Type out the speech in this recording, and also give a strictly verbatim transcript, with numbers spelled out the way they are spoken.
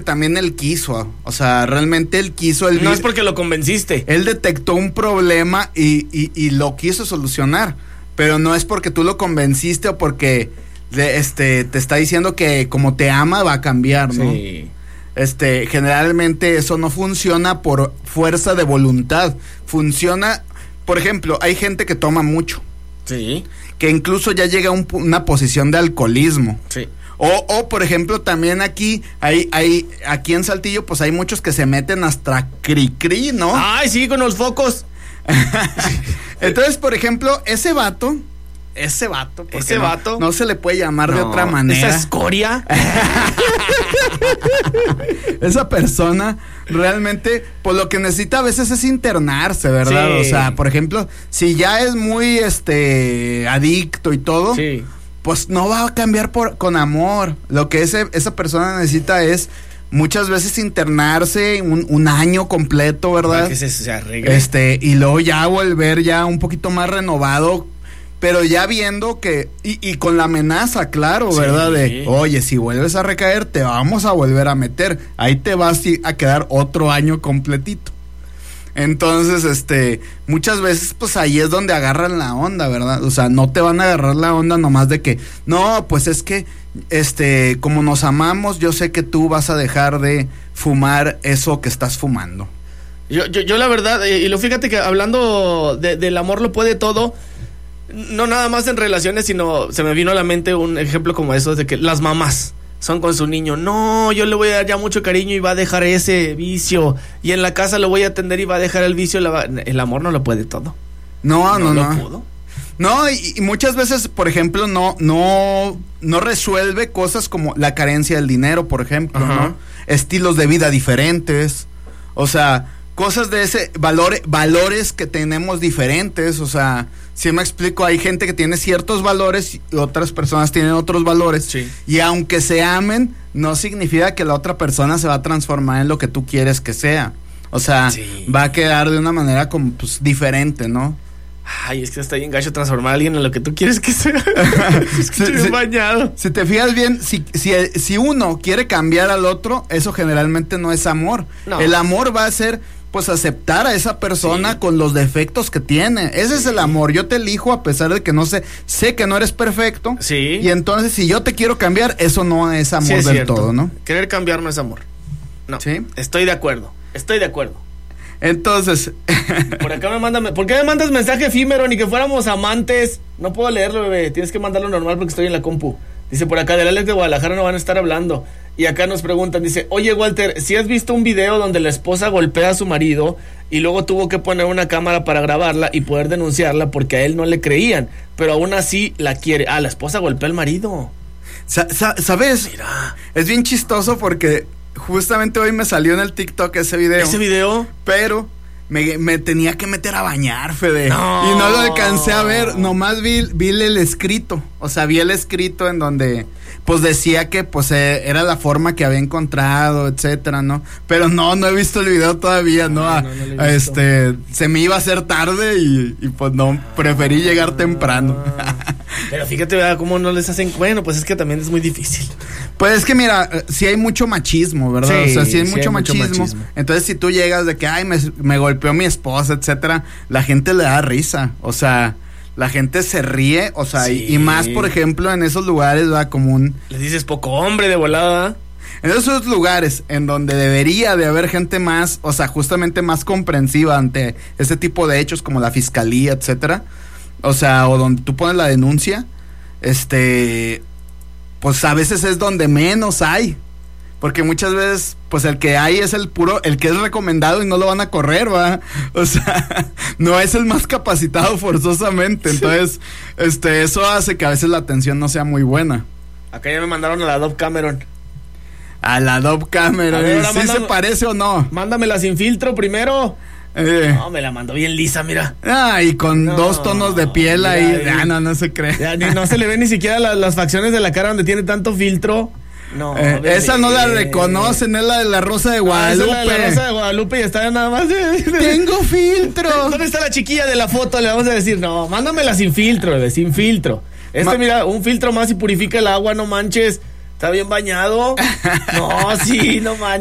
también él quiso, o sea, realmente él quiso. Él no vi- es porque lo convenciste. Él detectó un problema y, y, y lo quiso solucionar, pero no es porque tú lo convenciste o porque de, este te está diciendo que como te ama va a cambiar, ¿no? Sí. Este, generalmente eso no funciona por fuerza de voluntad, funciona, por ejemplo, hay gente que toma mucho, Sí. que incluso ya llega a un, una posición de alcoholismo. Sí. O, o por ejemplo, también aquí, hay, hay, aquí en Saltillo, pues hay muchos que se meten hasta cri-cri, ¿no? Ay, sí, con los focos. Entonces, por ejemplo, ese vato, ese vato, porque Ese no, vato. no se le puede llamar de No, otra manera. Esa escoria. Esa persona realmente, pues lo que necesita a veces es internarse, ¿verdad? Sí. O sea, por ejemplo, si ya es muy, este, adicto y todo, Sí. pues no va a cambiar por, con amor. Lo que ese, esa persona necesita es muchas veces internarse un, un año completo, ¿verdad? Para que se, se arregle. Este, y luego ya volver ya un poquito más renovado, pero ya viendo que, y, y con la amenaza, claro, Sí. ¿verdad? De, oye, si vuelves a recaer, te vamos a volver a meter. Ahí te vas a quedar otro año completito. Entonces, este, muchas veces, pues ahí es donde agarran la onda, ¿verdad? O sea, no te van a agarrar la onda nomás de que, no, pues es que, este, como nos amamos, yo sé que tú vas a dejar de fumar eso que estás fumando. Yo, yo, yo la verdad, eh, y lo fíjate que hablando de, del amor lo puede todo, no nada más en relaciones, sino se me vino a la mente un ejemplo como eso de que las mamás son con su niño, no, yo le voy a dar ya mucho cariño y va a dejar ese vicio, y en la casa lo voy a atender y va a dejar el vicio, la va... el amor no lo puede todo. No, no, lo no. pudo. No, y, y muchas veces, por ejemplo, no, no, no resuelve cosas como la carencia del dinero, por ejemplo, Ajá. ¿no? Estilos de vida diferentes, o sea, cosas de ese, valores, valores que tenemos diferentes, o sea, si me explico, hay gente que tiene ciertos valores y otras personas tienen otros valores, Sí. y aunque se amen, no significa que la otra persona se va a transformar en lo que tú quieres que sea, o sea, Sí. va a quedar de una manera como, pues, diferente, ¿no? Ay, es que está bien gacho transformar a alguien en lo que tú quieres que sea. Es que Sí, estoy bien sí. bañado. Si te fijas bien, si, si, si uno quiere cambiar al otro, eso generalmente no es amor. No. El amor va a ser, pues, aceptar a esa persona Sí. con los defectos que tiene. Ese es el amor. Yo te elijo a pesar de que no sé, sé que no eres perfecto. Sí. Y entonces, si yo te quiero cambiar, eso no es amor Sí, es del cierto. todo, ¿no? Querer cambiar no es amor. No. Sí. Estoy de acuerdo. Estoy de acuerdo. Entonces, Por acá me manda, ¿por qué me mandas mensaje efímero ni que fuéramos amantes? No puedo leerlo, bebé. Tienes que mandarlo normal porque estoy en la compu. Dice por acá, del Alex de Guadalajara no van a estar hablando. Y acá nos preguntan, dice, oye Walter, si has visto un video donde la esposa golpea a su marido y luego tuvo que poner una cámara para grabarla y poder denunciarla porque a él no le creían, pero aún así la quiere. Ah, la esposa golpea al marido. sa- sa- ¿sabes? Mira. Es bien chistoso porque justamente hoy me salió en el TikTok ese video. ¿Ese video? Pero me, me tenía que meter a bañar, Fede. No. Y no lo alcancé a ver, nomás vi, vi el escrito. O sea, vi el escrito en donde, pues, decía que, pues, eh, era la forma que había encontrado, etcétera, ¿no? Pero no, no he visto el video todavía, ¿no? Ah, A- no, no lo he a visto. este, se me iba a hacer tarde y, y pues, no, preferí llegar temprano. Pero fíjate, ¿verdad? Cómo no les hacen... Bueno, pues es que también es muy difícil. Pues es que mira, eh, sí hay mucho machismo, ¿verdad? Sí, o sea, sí hay, sí mucho, hay mucho machismo. machismo. Entonces, si tú llegas de que, ay, me, me golpeó mi esposa, etcétera, la gente le da risa. O sea, la gente se ríe, o sea, Sí. y, y más, por ejemplo, en esos lugares, ¿verdad? Como un... Les dices poco hombre de volada. En esos lugares en donde debería de haber gente más, o sea, justamente más comprensiva ante este tipo de hechos como la fiscalía, etcétera. O sea, o donde tú pones la denuncia, este, pues a veces es donde menos hay. Porque muchas veces, pues el que hay es el puro, el que es recomendado y no lo van a correr, ¿va? O sea, no es el más capacitado forzosamente. Entonces, este, eso hace que a veces la atención no sea muy buena. Acá ya me mandaron a la Dove Cameron. A la Dove Cameron, A ver, ahora ¿sí mándame- se parece o no? Mándamela sin filtro primero. Eh. No, me la mandó bien lisa, mira. Ah, y con No, dos tonos de piel mira, ahí. eh. Ah, no, no se cree. Ya, ni- no se le ve ni siquiera la- las facciones de la cara donde tiene tanto filtro. No, Eh, bebé. esa no la reconocen, es la de la Rosa de Ah, esa es Guadalupe. la de la Rosa de Guadalupe y está nada más. Tengo filtro. ¿Dónde está la chiquilla de la foto? Le vamos a decir, no, mándamela sin filtro, bebé, sin filtro. Este, Ma- mira, un filtro más y purifica el agua, no manches. Está bien bañado. No, sí, no manches.